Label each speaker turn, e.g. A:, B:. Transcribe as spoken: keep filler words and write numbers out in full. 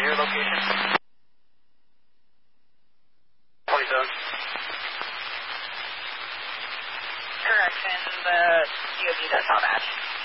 A: your location? twenty-seven.
B: Correction, the D O D does have match.